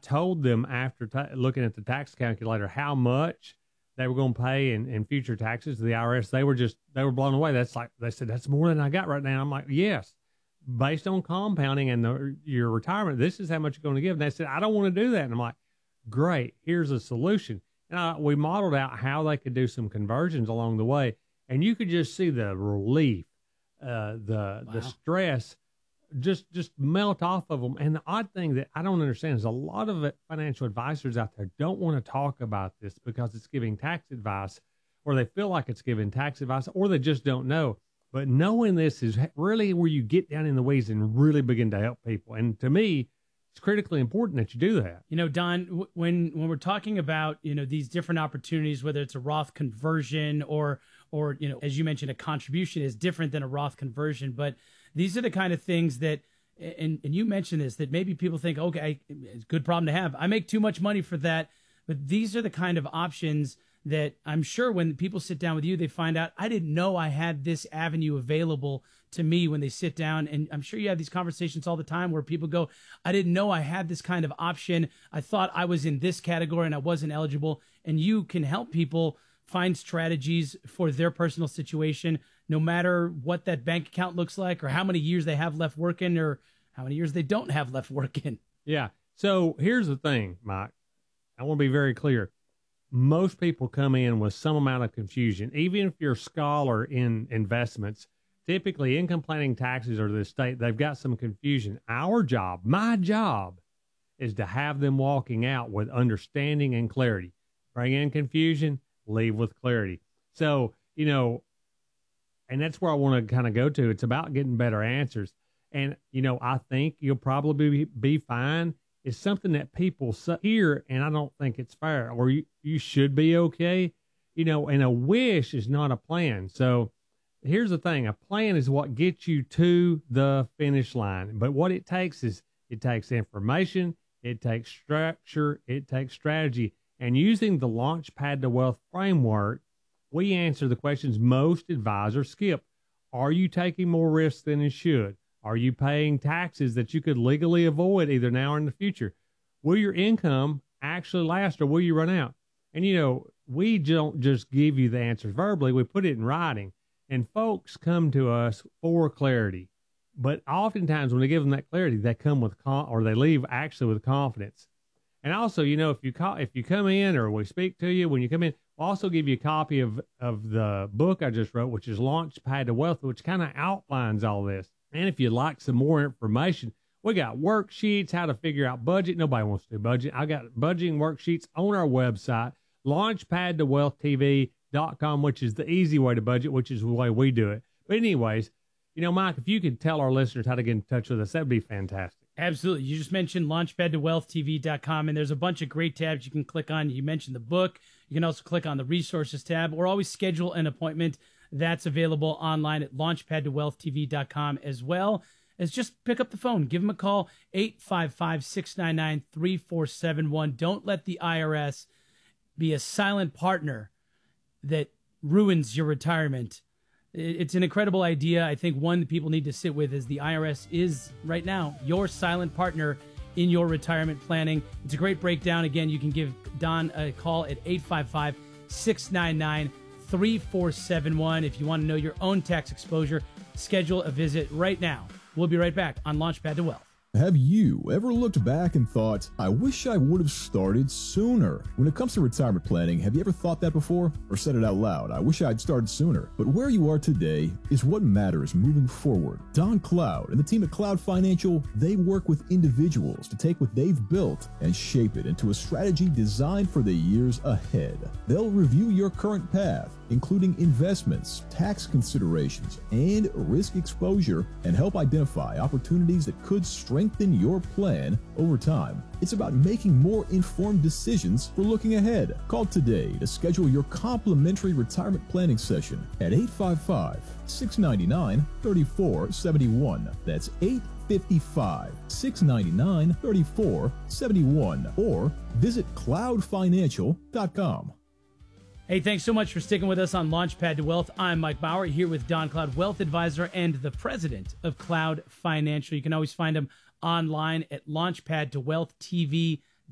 told them after looking at the tax calculator how much they were going to pay in future taxes to the IRS, they were blown away. They said, that's more than I got right now. I'm like, yes, based on compounding and your retirement, this is how much you're going to give. And they said, I don't want to do that. And I'm like, great, here's a solution. And we modeled out how they could do some conversions along the way. And you could just see the relief, the stress just melt off of them. And the odd thing that I don't understand is a lot of financial advisors out there don't want to talk about this because it's giving tax advice, or they feel like it's giving tax advice, or they just don't know. But knowing this is really where you get down in the weeds and really begin to help people. And to me, it's critically important that you do that. You know, Don, when we're talking about, these different opportunities, whether it's a Roth conversion or, as you mentioned, a contribution is different than a Roth conversion. But these are the kind of things that, and you mentioned this, that maybe people think, okay, it's a good problem to have. I make too much money for that. But these are the kind of options that I'm sure when people sit down with you, they find out, I didn't know I had this avenue available to me when they sit down. And I'm sure you have these conversations all the time where people go, I didn't know I had this kind of option. I thought I was in this category and I wasn't eligible. And you can help people find strategies for their personal situation, no matter what that bank account looks like or how many years they have left working or how many years they don't have left working. Yeah. So here's the thing, Mike. I want to be very clear. Most people come in with some amount of confusion. Even if you're a scholar in investments, typically income planning, taxes, or the estate, they've got some confusion. My job, is to have them walking out with understanding and clarity. Bring in confusion, leave with clarity. So, and that's where I want to kind of go to. It's about getting better answers. And, I think you'll probably be fine. It's something that people hear, and I don't think it's fair, or you should be okay, and a wish is not a plan. So here's the thing. A plan is what gets you to the finish line. But what it takes is it takes information, it takes structure, it takes strategy. And using the Launchpad to Wealth framework, we answer the questions most advisors skip. Are you taking more risks than you should? Are you paying taxes that you could legally avoid either now or in the future? Will your income actually last, or will you run out? And, we don't just give you the answers verbally. We put it in writing. And folks come to us for clarity. But oftentimes when we give them that clarity, they come with or they leave actually with confidence. And also, if you come in or we speak to you when you come in, we'll also give you a copy of the book I just wrote, which is Launchpad to Wealth, which kind of outlines all this. And if you'd like some more information, we got worksheets, how to figure out budget. Nobody wants to do budget. I got budgeting worksheets on our website, launchpadtowealthtv.com, which is the easy way to budget, which is the way we do it. But anyways, Mike, if you could tell our listeners how to get in touch with us, that'd be fantastic. Absolutely. You just mentioned launchpadtowealthtv.com, and there's a bunch of great tabs you can click on. You mentioned the book. You can also click on the resources tab, or always schedule an appointment. That's available online at launchpadtowealthtv.com, as well as just pick up the phone. Give them a call, 855-699-3471. Don't let the IRS be a silent partner that ruins your retirement. It's an incredible idea. I think one that people need to sit with is the IRS is right now your silent partner in your retirement planning. It's a great breakdown. Again, you can give Don a call at 855-699-3471. If you want to know your own tax exposure, schedule a visit right now. We'll be right back on Launchpad to Wealth. Have you ever looked back and thought, I wish I would have started sooner? When it comes to retirement planning, have you ever thought that before? Or said it out loud, I wish I'd started sooner. But where you are today is what matters moving forward. Don Cloud and the team at Cloud Financial, they work with individuals to take what they've built and shape it into a strategy designed for the years ahead. They'll review your current path, including investments, tax considerations, and risk exposure, and help identify opportunities that could strengthen your plan over time. It's about making more informed decisions for looking ahead. Call today to schedule your complimentary retirement planning session at 855-699-3471. That's 855-699-3471, or visit cloudfinancial.com. Hey, thanks so much for sticking with us on Launchpad to Wealth. I'm Mike Bauer, here with Don Cloud, wealth advisor and the president of Cloud Financial. You can always find him online at launchpadtowealthtv.com.